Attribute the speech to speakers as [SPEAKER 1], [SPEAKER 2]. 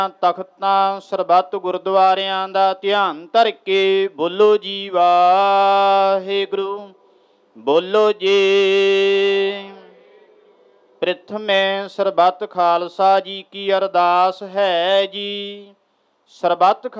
[SPEAKER 1] ਤਖਤਾਂ ਸਰਬੱਤ ਗੁਰਦੁਆਰਿਆਂ ਦਾ ਧਿਆਨ ਧਰ ਕੇ ਬੋਲੋ ਜੀ ਵਾਹਿਗੁਰੂ। ਬੋਲੋ ਜੀ। ਪ੍ਰਥਮੇ ਸਰਬੱਤ ਖਾਲਸਾ ਜੀ ਕੀ ਅਰਦਾਸ ਹੈ ਜੀ। ਸਰਬੱਤ